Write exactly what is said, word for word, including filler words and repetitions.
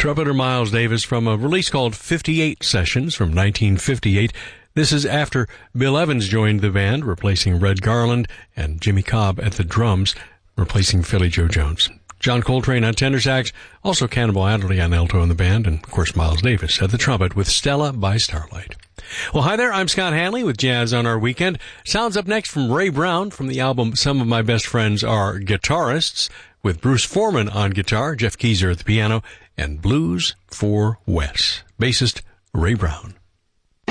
Trumpeter Miles Davis from a release called fifty-eight Sessions from nineteen fifty-eight. This is after Bill Evans joined the band, replacing Red Garland, and Jimmy Cobb at the drums, replacing Philly Joe Jones. John Coltrane on tenor sax, also Cannonball Adderley on alto in the band, and of course Miles Davis at the trumpet with Stella by Starlight. Well, hi there, I'm Scott Hanley with Jazz on Our Weekend. Sounds up next from Ray Brown from the album Some of My Best Friends Are Guitarists, with Bruce Foreman on guitar, Jeff Keezer at the piano, and Blues for Wes. Bassist Ray Brown.